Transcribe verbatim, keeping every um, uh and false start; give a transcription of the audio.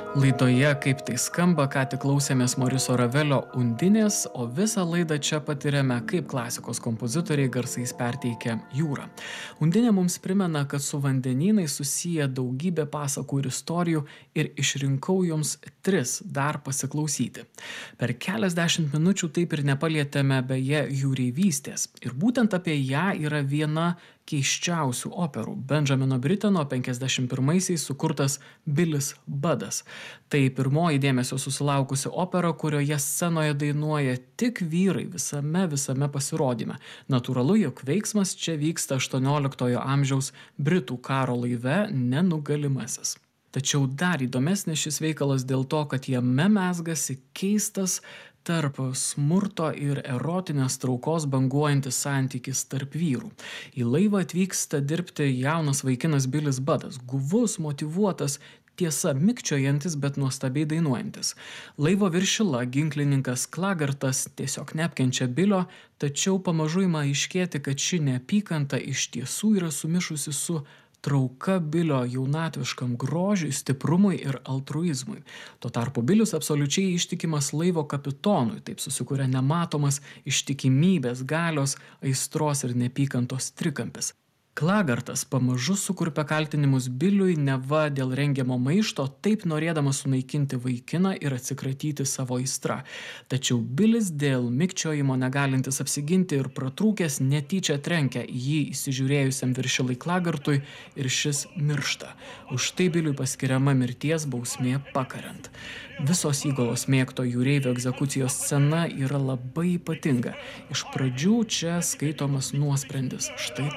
Laidoje Kaip tai skamba, ką tik klausėmės Moriso Ravelio Undinės, o visą laidą čia patiriame, kaip klasikos kompozitoriai garsais perteikia jūrą. Undinė mums primena, kad su vandenynais susiję daugybė pasakų ir istorijų ir išrinkau jums tris dar pasiklausyti. Per keliasdešimt minučių taip ir nepalietėme beje jūreivystės. Ir būtent apie ją yra viena keisčiausių operų – Benjamino Briteno penkiasdešimt pirmaisiais sukurtas Bilis Badas. Tai pirmoji dėmesio susilaukusi opera, kurioje scenoje dainuoja tik vyrai visame visame pasirodyme. Natūralu, jog veiksmas čia vyksta aštuonioliktojo amžiaus Britų karo laive Nenugalimasis. Tačiau dar įdomesnis šis veikalas dėl to, kad jame mezgasi keistas tarp smurto ir erotinės traukos banguojantis santykis tarp vyrų. Į laivą atvyksta dirbti jaunas vaikinas Bilis Badas, guvus, motyvuotas, tiesa mikčiojantis, bet nuostabiai dainuojantis. Laivo viršila ginklininkas Klagartas tiesiog neapkenčia Bilio, tačiau pamažu ima aiškėti, kad ši neapykanta iš tiesų yra sumišusi su trauka Bilio jaunatviškam grožiui, stiprumui ir altruizmui. Tuo tarpu Bilis absoliučiai ištikimas laivo kapitonui, taip susikuria nematomas ištikimybės, galios, aistros ir neapykantos trikampis. Klagartas pamažu sukurpia kaltinimus Biliui neva dėl rengiamo maišto, taip norėdamas sunaikinti vaikiną ir atsikratyti savo aistra. Tačiau Bilis dėl mikčiojimo negalintis apsiginti ir pratrūkęs netyčia trenkia jį įsižiūrėjusiam viršilai Klagartui ir šis miršta. Už tai Biliui paskiriama mirties bausmė pakariant. Visos įgulos mėgto jūreivio egzekucijos scena yra labai ypatinga. Iš pradžių čia skaitomas nuosprendis. Štai